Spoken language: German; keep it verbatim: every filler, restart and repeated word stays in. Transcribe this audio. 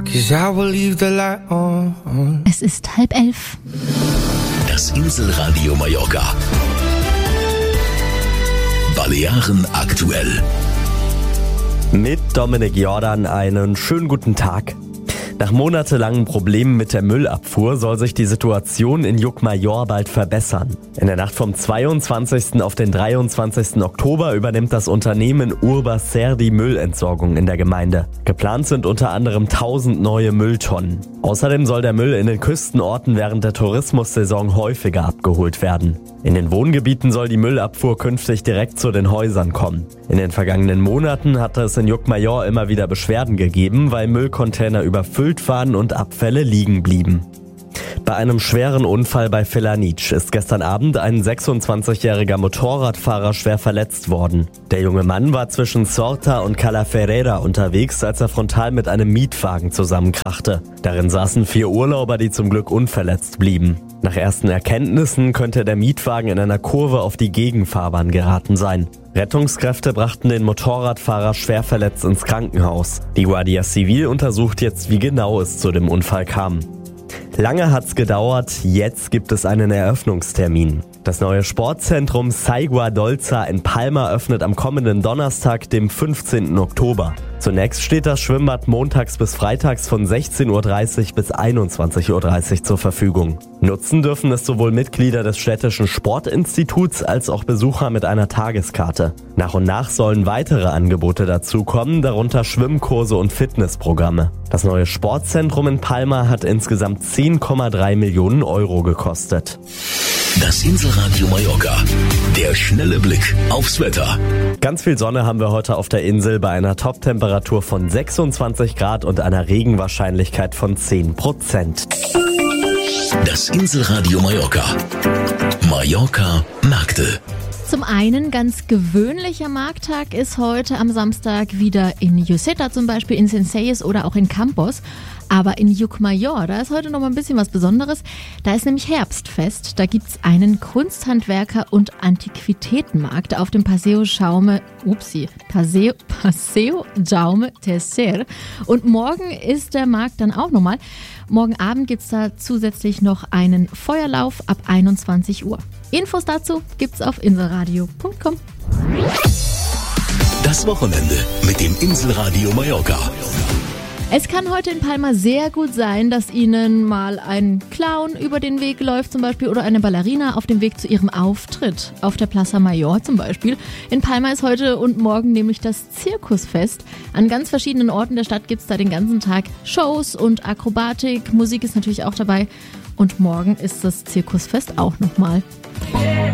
'cause I will leave the light on. Es ist halb elf. Das Inselradio Mallorca. Balearen aktuell. Mit Dominik Jordan einen schönen guten Tag. Nach monatelangen Problemen mit der Müllabfuhr soll sich die Situation in Llucmajor bald verbessern. In der Nacht vom zweiundzwanzigsten auf den dreiundzwanzigsten Oktober übernimmt das Unternehmen Urbaser die Müllentsorgung in der Gemeinde. Geplant sind unter anderem tausend neue Mülltonnen. Außerdem soll der Müll in den Küstenorten während der Tourismussaison häufiger abgeholt werden. In den Wohngebieten soll die Müllabfuhr künftig direkt zu den Häusern kommen. In den vergangenen Monaten hatte es in Llucmajor immer wieder Beschwerden gegeben, weil Müllcontainer überfüllt waren und Abfälle liegen blieben. Bei einem schweren Unfall bei Felanitx ist gestern Abend ein sechsundzwanzigjähriger Motorradfahrer schwer verletzt worden. Der junge Mann war zwischen Sorta und Cala Ferreira unterwegs, als er frontal mit einem Mietwagen zusammenkrachte. Darin saßen vier Urlauber, die zum Glück unverletzt blieben. Nach ersten Erkenntnissen könnte der Mietwagen in einer Kurve auf die Gegenfahrbahn geraten sein. Rettungskräfte brachten den Motorradfahrer schwer verletzt ins Krankenhaus. Die Guardia Civil untersucht jetzt, wie genau es zu dem Unfall kam. Lange hat's gedauert, jetzt gibt es einen Eröffnungstermin. Das neue Sportzentrum Saigua Dolza in Palma öffnet am kommenden Donnerstag, dem fünfzehnten Oktober. Zunächst steht das Schwimmbad montags bis freitags von sechzehn Uhr dreißig bis einundzwanzig Uhr dreißig zur Verfügung. Nutzen dürfen es sowohl Mitglieder des städtischen Sportinstituts als auch Besucher mit einer Tageskarte. Nach und nach sollen weitere Angebote dazukommen, darunter Schwimmkurse und Fitnessprogramme. Das neue Sportzentrum in Palma hat insgesamt zehn Komma drei Millionen Euro gekostet. Das Inselradio Mallorca. Der schnelle Blick aufs Wetter. Ganz viel Sonne haben wir heute auf der Insel bei einer Top-Temperatur von sechsundzwanzig Grad und einer Regenwahrscheinlichkeit von zehn Prozent. Das Inselradio Mallorca. Mallorca Märkte. Zum einen ganz gewöhnlicher Markttag ist heute am Samstag wieder in Lloseta zum Beispiel, in Centelles oder auch in Campos. Aber in Llucmajor, da ist heute noch mal ein bisschen was Besonderes. Da ist nämlich Herbstfest. Da gibt's einen Kunsthandwerker- und Antiquitätenmarkt auf dem Paseo Jaume, upsi, Paseo, Paseo Jaume Tercer. Und morgen ist der Markt dann auch nochmal. Morgen Abend gibt's da zusätzlich noch einen Feuerlauf ab einundzwanzig Uhr. Infos dazu gibt's auf inselradio punkt com. Das Wochenende mit dem Inselradio Mallorca. Es kann heute in Palma sehr gut sein, dass Ihnen mal ein Clown über den Weg läuft zum Beispiel oder eine Ballerina auf dem Weg zu ihrem Auftritt. Auf der Plaza Mayor zum Beispiel. In Palma ist heute und morgen nämlich das Zirkusfest. An ganz verschiedenen Orten der Stadt gibt es da den ganzen Tag Shows und Akrobatik. Musik ist natürlich auch dabei. Und morgen ist das Zirkusfest auch nochmal.